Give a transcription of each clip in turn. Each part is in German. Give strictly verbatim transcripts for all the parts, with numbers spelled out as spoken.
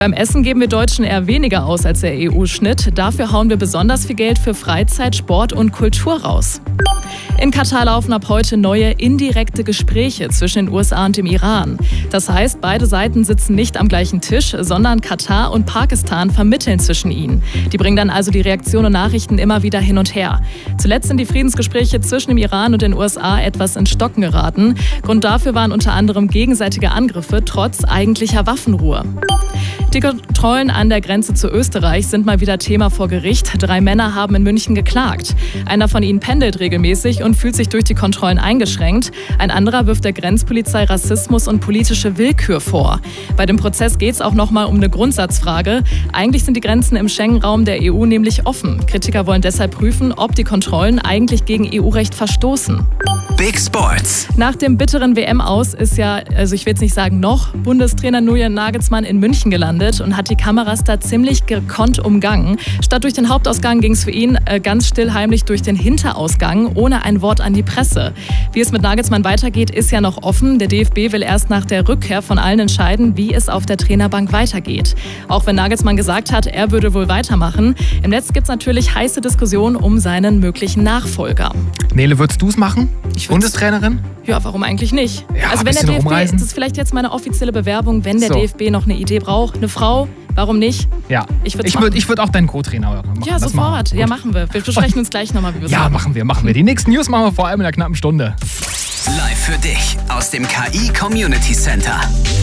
Beim Essen geben wir Deutschen eher weniger aus als der E U-Schnitt. Dafür hauen wir besonders viel Geld für Freizeit, Sport und Kultur raus. In Katar laufen ab heute neue indirekte Gespräche zwischen den U S A und dem Iran. Das heißt, beide Seiten sitzen nicht am gleichen Tisch, sondern Katar und Pakistan vermitteln zwischen ihnen. Die bringen dann also die Reaktionen und Nachrichten immer wieder hin und her. Zuletzt sind die Friedensgespräche zwischen dem Iran und den U S A etwas ins Stocken geraten. Grund dafür waren unter anderem gegenseitige Angriffe trotz eigentlicher Waffenruhe. Die Kontrollen an der Grenze zu Österreich sind mal wieder Thema vor Gericht. Drei Männer haben in München geklagt. Einer von ihnen pendelt regelmäßig und fühlt sich durch die Kontrollen eingeschränkt. Ein anderer wirft der Grenzpolizei Rassismus und politische Willkür vor. Bei dem Prozess geht es auch nochmal um eine Grundsatzfrage. Eigentlich sind die Grenzen im Schengen-Raum der E U nämlich offen. Kritiker wollen deshalb prüfen, ob die Kontrollen eigentlich gegen E U-Recht verstoßen. Big Sports. Nach dem bitteren W M-Aus ist ja, also ich will jetzt nicht sagen noch, Bundestrainer Julian Nagelsmann in München gelandet und hat die Kameras da ziemlich gekonnt umgangen. Statt durch den Hauptausgang ging es für ihn äh, ganz still heimlich durch den Hinterausgang, ohne ein Wort an die Presse. Wie es mit Nagelsmann weitergeht, ist ja noch offen. Der D F B will erst nach der Rückkehr von allen entscheiden, wie es auf der Trainerbank weitergeht. Auch wenn Nagelsmann gesagt hat, er würde wohl weitermachen. Im Netz gibt es natürlich heiße Diskussionen um seinen möglichen Nachfolger. Nele, würdest du es machen? Ich Bundestrainerin? Ja, warum eigentlich nicht? Ja, also wenn der D F B, rumreisen. das ist vielleicht jetzt meine offizielle Bewerbung, wenn der So. D F B noch eine Idee braucht, eine Frau, warum nicht? Ja, Ich würd's ich machen. würde ich würd auch deinen Co-Trainer machen. Ja, Das sofort. machen wir. Ja, Gut. machen wir. Wir besprechen uns gleich nochmal, wie wir es Ja, machen. machen wir, machen wir. Die nächsten News machen wir vor allem in einer knappen Stunde. Live für dich aus dem K I Community Center.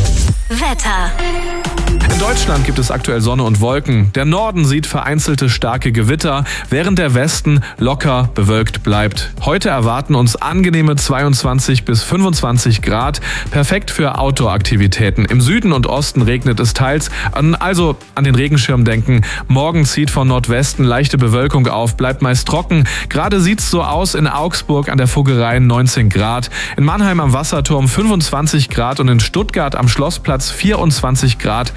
Wetter. In Deutschland gibt es aktuell Sonne und Wolken. Der Norden sieht vereinzelte starke Gewitter, während der Westen locker bewölkt bleibt. Heute erwarten uns angenehme zweiundzwanzig bis fünfundzwanzig Grad, perfekt für Outdoor-Aktivitäten. Im Süden und Osten regnet es teils, also an den Regenschirm denken. Morgen zieht von Nordwesten leichte Bewölkung auf, bleibt meist trocken. Gerade sieht's so aus in Augsburg an der Vogelrhein neunzehn Grad, in Mannheim am Wasserturm fünfundzwanzig Grad und in Stuttgart am Schlossplatz vierundzwanzig Grad.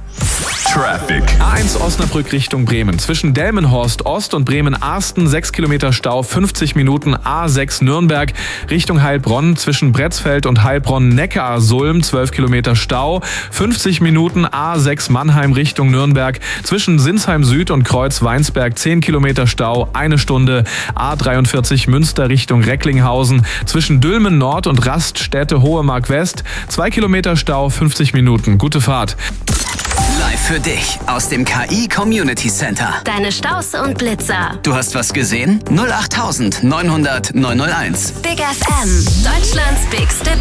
Traffic. A eins Osnabrück Richtung Bremen. Zwischen Delmenhorst Ost und Bremen-Arsten sechs Kilometer Stau, fünfzig Minuten. A sechs Nürnberg Richtung Heilbronn. Zwischen Bretzfeld und Heilbronn-Neckar-Sulm zwölf Kilometer Stau, fünfzig Minuten. A sechs Mannheim Richtung Nürnberg. Zwischen Sinsheim Süd und Kreuz-Weinsberg zehn Kilometer Stau, eine Stunde. A dreiundvierzig Münster Richtung Recklinghausen. Zwischen Dülmen Nord und Raststätte Hohemark West zwei Kilometer Stau, fünfzig Minuten. Gute Fahrt. Live für dich aus dem K I Community Center. Deine Staus und Blitzer. Du hast was gesehen? null acht neunhundert neunhundert neunhunderteins. Big F M. Deutschlands bigste